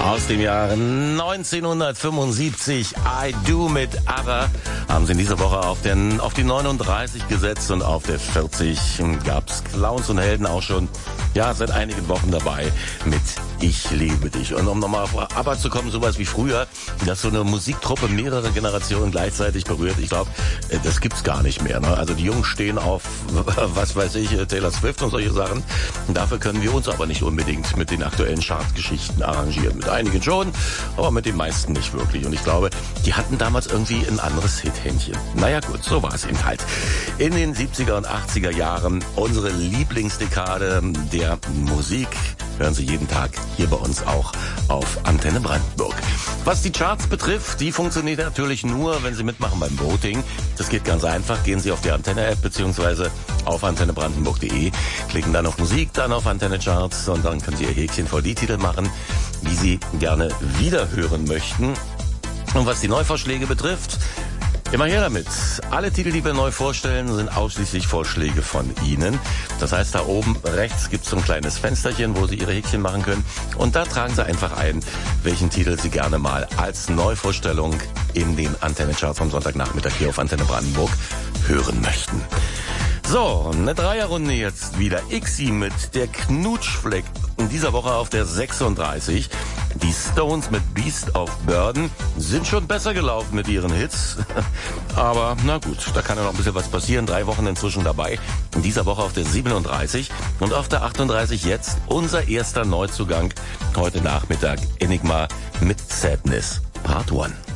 Aus dem Jahre 1975, I Do mit ABBA, haben sie in dieser Woche auf die 39 gesetzt und auf der 40 gab's Clowns und Helden auch schon, ja, seit einigen Wochen dabei mit Ich liebe dich. Und um nochmal auf ABBA zu kommen, sowas wie früher, dass so eine Musiktruppe mehrere Generationen gleichzeitig berührt, ich glaube, das gibt's gar nicht mehr. Ne? Also die Jungs stehen auf, was weiß ich, Taylor Swift und solche Sachen. Und dafür können wir uns aber nicht unbedingt mit den aktuellen Chartgeschichten arrangieren. Mit einigen schon, aber mit den meisten nicht wirklich. Und ich glaube, die hatten damals irgendwie ein anderes Hithändchen. Naja gut, so war es eben halt. In den 70er und 80er Jahren unsere Lieblingsdekade der Musik. Hören Sie jeden Tag hier bei uns auch auf Antenne Brandenburg. Was die Charts betrifft, die funktioniert natürlich nur, wenn Sie mitmachen beim Voting. Das geht ganz einfach. Gehen Sie auf die Antenne-App bzw. auf antennebrandenburg.de, klicken dann auf Musik, dann auf Antenne Charts und dann können Sie Ihr Häkchen vor die Titel machen, die Sie gerne wiederhören möchten. Und was die Neuvorschläge betrifft, immer her damit. Alle Titel, die wir neu vorstellen, sind ausschließlich Vorschläge von Ihnen. Das heißt, da oben rechts gibt es so ein kleines Fensterchen, wo Sie Ihre Häkchen machen können. Und da tragen Sie einfach ein, welchen Titel Sie gerne mal als Neuvorstellung in den Antenne-Charts am Sonntagnachmittag hier auf Antenne Brandenburg hören möchten. So, eine Dreierrunde jetzt wieder. Ixi mit der Knutschfleck. In dieser Woche auf der 36. Die Stones mit Beast of Burden sind schon besser gelaufen mit ihren Hits. Aber na gut, da kann ja noch ein bisschen was passieren. 3 Wochen inzwischen dabei. In dieser Woche auf der 37 und auf der 38 jetzt unser erster Neuzugang. Heute Nachmittag Enigma mit Sadness Part 1.